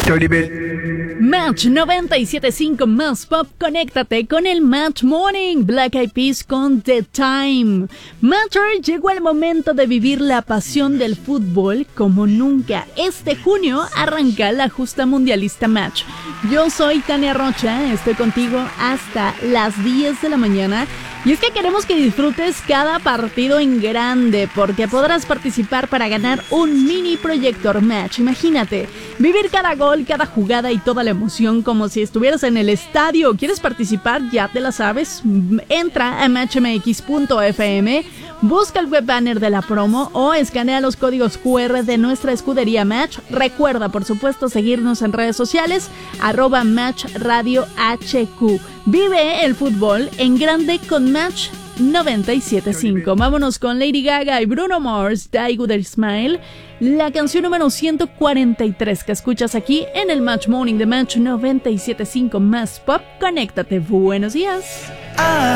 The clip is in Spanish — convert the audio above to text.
Dirty Bit. Match 97.5 más pop, conéctate con el Match Morning. Black Eyed Peas con The Time. Matcher, llegó el momento de vivir la pasión del fútbol como nunca. Este junio arranca la justa mundialista Match. Yo soy Tania Rocha, estoy contigo hasta las 10 de la mañana. Y es que queremos que disfrutes cada partido en grande, porque podrás participar para ganar un mini proyector Match. Imagínate, vivir cada gol, cada jugada y toda la emoción como si estuvieras en el estadio. ¿Quieres participar? Ya te la sabes. Entra a matchmx.fm, busca el web banner de la promo o escanea los códigos QR de nuestra escudería Match. Recuerda, por supuesto, seguirnos en redes sociales, @MatchRadioHQ. Vive el fútbol en grande con Match 97.5. Vámonos con Lady Gaga y Bruno Mars, Die With A Smile, la canción número 143 que escuchas aquí en el Match Morning de Match 97.5 más pop. Conéctate. Buenos días.